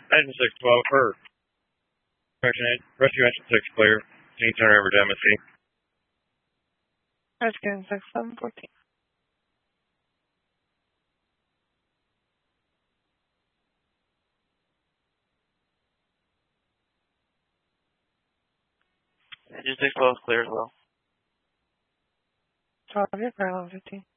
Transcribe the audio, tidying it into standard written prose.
Engine 612 for rescue engine 6 clear. Can you turn over to MSC? Rescue 6714. Engine 612 clear as well. 12, you're clear on 15.